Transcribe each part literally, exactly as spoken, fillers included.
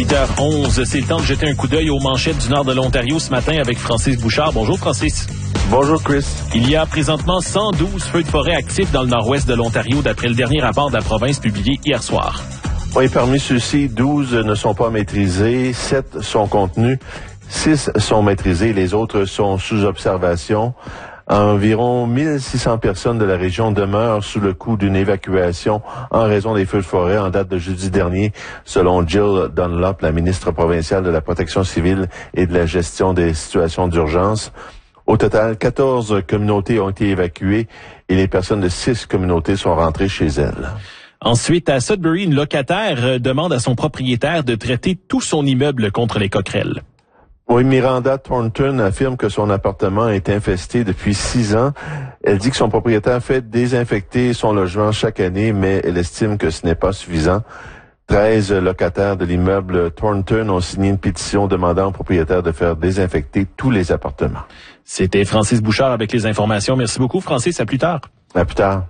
huit heures onze, c'est le temps de jeter un coup d'œil aux manchettes du nord de l'Ontario ce matin avec Francis Bouchard. Bonjour Francis. Bonjour Chris. Il y a présentement cent douze feux de forêt actifs dans le nord-ouest de l'Ontario d'après le dernier rapport de la province publié hier soir. Oui, parmi ceux-ci, douze ne sont pas maîtrisés, sept sont contenus, six sont maîtrisés, les autres sont sous observation. Environ mille six cents personnes de la région demeurent sous le coup d'une évacuation en raison des feux de forêt en date de jeudi dernier, selon Jill Dunlop, la ministre provinciale de la Protection civile et de la gestion des situations d'urgence. Au total, quatorze communautés ont été évacuées et les personnes de six communautés sont rentrées chez elles. Ensuite, à Sudbury, une locataire demande à son propriétaire de traiter tout son immeuble contre les coquerelles. Oui, Miranda Thornton affirme que son appartement est infesté depuis six ans. Elle dit que son propriétaire fait désinfecter son logement chaque année, mais elle estime que ce n'est pas suffisant. treize locataires de l'immeuble Thornton ont signé une pétition demandant au propriétaire de faire désinfecter tous les appartements. C'était Francis Bouchard avec les informations. Merci beaucoup, Francis. À plus tard. À plus tard.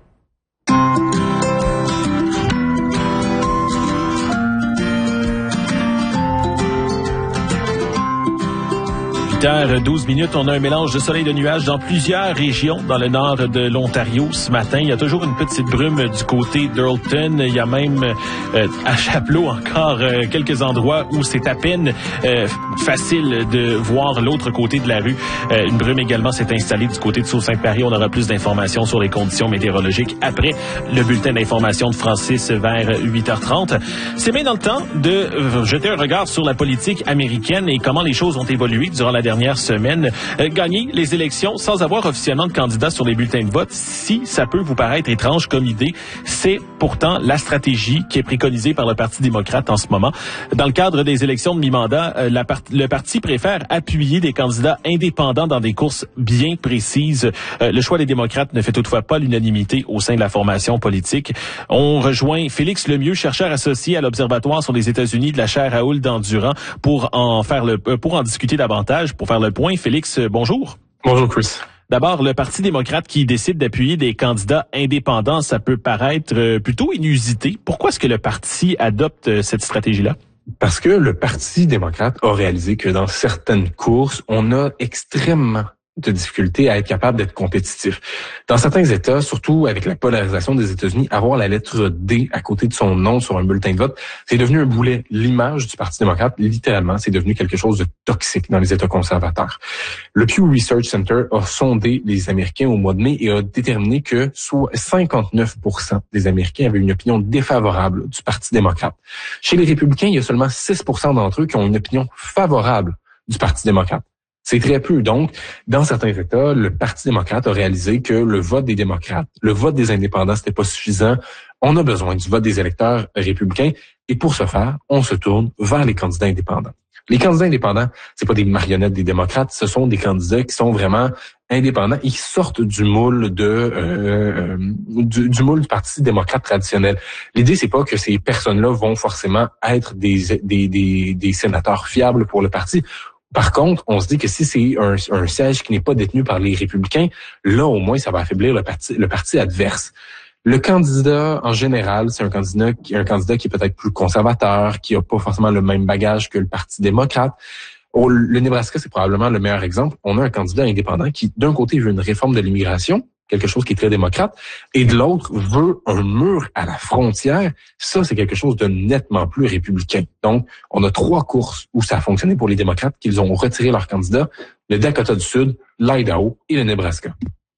huit heures douze minutes, on a un mélange de soleil et de nuages dans plusieurs régions dans le nord de l'Ontario ce matin. Il y a toujours une petite brume du côté d'Earlton. Il y a même euh, à Chapleau encore euh, quelques endroits où c'est à peine euh, facile de voir l'autre côté de la rue. Euh, une brume également s'est installée du côté de Sault-Sainte-Marie. On aura plus d'informations sur les conditions météorologiques après le bulletin d'information de Francis vers huit heures trente. C'est bien dans le temps de jeter un regard sur la politique américaine et comment les choses ont évolué durant la dernière semaine. Euh, gagner les élections sans avoir officiellement de candidat sur les bulletins de vote, si ça peut vous paraître étrange comme idée, c'est pourtant la stratégie qui est préconisée par le Parti démocrate en ce moment. Dans le cadre des élections de mi-mandat, euh, la part- le parti préfère appuyer des candidats indépendants dans des courses bien précises. Euh, le choix des démocrates ne fait toutefois pas l'unanimité au sein de la formation politique. On rejoint Félix Lemieux, chercheur associé à l'Observatoire sur les États-Unis de la chaire Raoul Dandurand, pour en faire le, euh, pour en discuter davantage. Pour faire le point, Félix, bonjour. Bonjour, Chris. D'abord, le Parti démocrate qui décide d'appuyer des candidats indépendants, ça peut paraître plutôt inusité. Pourquoi est-ce que le parti adopte cette stratégie-là? Parce que le Parti démocrate a réalisé que dans certaines courses, on a extrêmement de difficulté à être capable d'être compétitif. Dans certains États, surtout avec la polarisation des États-Unis, avoir la lettre D à côté de son nom sur un bulletin de vote, c'est devenu un boulet. L'image du Parti démocrate, littéralement, c'est devenu quelque chose de toxique dans les États conservateurs. Le Pew Research Center a sondé les Américains au mois de mai et a déterminé que soit cinquante-neuf pour cent des Américains avaient une opinion défavorable du Parti démocrate. Chez les républicains, il y a seulement six pour cent d'entre eux qui ont une opinion favorable du Parti démocrate. C'est très peu. Donc, dans certains États, le Parti démocrate a réalisé que le vote des démocrates, le vote des indépendants, c'était pas suffisant. On a besoin du vote des électeurs républicains. Et pour ce faire, on se tourne vers les candidats indépendants. Les candidats indépendants, c'est pas des marionnettes des démocrates, ce sont des candidats qui sont vraiment indépendants et qui sortent du moule de euh, euh, du, du moule du Parti démocrate traditionnel. L'idée, c'est pas que ces personnes-là vont forcément être des des des, des sénateurs fiables pour le parti. Par contre, on se dit que si c'est un, un siège qui n'est pas détenu par les républicains, là, au moins, ça va affaiblir le parti, le parti adverse. Le candidat, en général, c'est un candidat qui, un candidat qui est peut-être plus conservateur, qui a pas forcément le même bagage que le Parti démocrate. Au, le Nebraska, c'est probablement le meilleur exemple. On a un candidat indépendant qui, d'un côté, veut une réforme de l'immigration, quelque chose qui est très démocrate, et de l'autre, veut un mur à la frontière. Ça, c'est quelque chose de nettement plus républicain. Donc, on a trois courses où ça a fonctionné pour les démocrates, qu'ils ont retiré leurs candidats, le Dakota du Sud, l'Idaho et le Nebraska.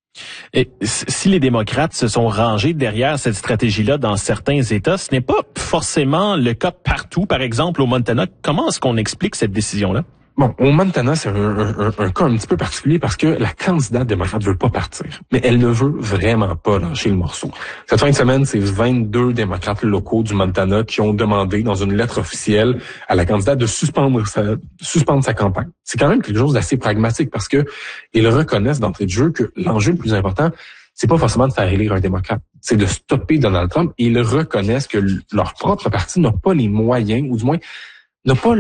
Et si les démocrates se sont rangés derrière cette stratégie-là dans certains États, ce n'est pas forcément le cas partout. Par exemple, au Montana, comment est-ce qu'on explique cette décision-là? Bon, au Montana, c'est un, un, un cas un petit peu particulier parce que la candidate démocrate veut pas partir. Mais elle ne veut vraiment pas lâcher le morceau. Cette fin de semaine, c'est vingt-deux démocrates locaux du Montana qui ont demandé dans une lettre officielle à la candidate de suspendre sa, suspendre sa campagne. C'est quand même quelque chose d'assez pragmatique parce que ils reconnaissent d'entrée de jeu que l'enjeu le plus important, c'est pas forcément de faire élire un démocrate, c'est de stopper Donald Trump. Et ils reconnaissent que leur propre parti n'a pas les moyens, ou du moins n'a pas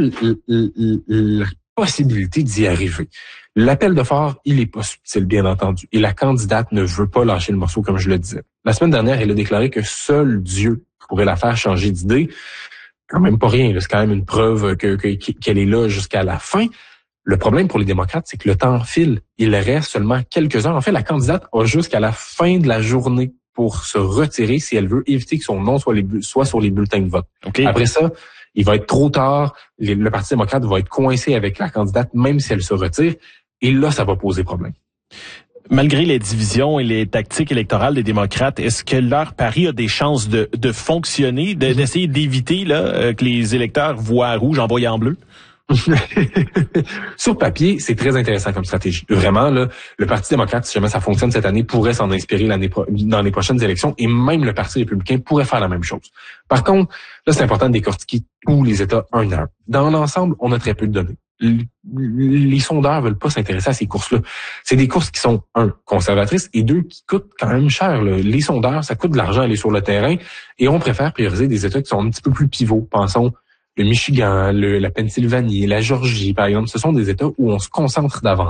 la possibilité d'y arriver. L'appel de phare, il est pas subtil, bien entendu. Et la candidate ne veut pas lâcher le morceau, comme je le disais. La semaine dernière, elle a déclaré que seul Dieu pourrait la faire changer d'idée. quand même pas rien. C'est quand même une preuve que, que, qu'elle est là jusqu'à la fin. Le problème pour les démocrates, c'est que le temps file. Il reste seulement quelques heures. En fait, la candidate a jusqu'à la fin de la journée pour se retirer si elle veut éviter que son nom soit, les, soit sur les bulletins de vote. Okay. Après ça, il va être trop tard. Les, le Parti démocrate va être coincé avec la candidate, même si elle se retire. Et là, ça va poser problème. Malgré les divisions et les tactiques électorales des démocrates, est-ce que leur pari a des chances de, de fonctionner, de, d'essayer d'éviter là, que les électeurs voient rouge en voyant bleu? Sur papier, c'est très intéressant comme stratégie. Vraiment, là, le Parti démocrate, si jamais ça fonctionne cette année, pourrait s'en inspirer l'année pro- dans les prochaines élections, et même le Parti républicain pourrait faire la même chose. Par contre, là, c'est important de décortiquer tous les États un à un. Dans l'ensemble, on a très peu de données. Les sondeurs veulent pas s'intéresser à ces courses-là. C'est des courses qui sont, un, conservatrices, et deux, qui coûtent quand même cher. Là. Les sondeurs, ça coûte de l'argent aller sur le terrain, et on préfère prioriser des États qui sont un petit peu plus pivots. Pensons le Michigan, le, la Pennsylvanie, la Georgie, par exemple. Ce sont des États où on se concentre davantage.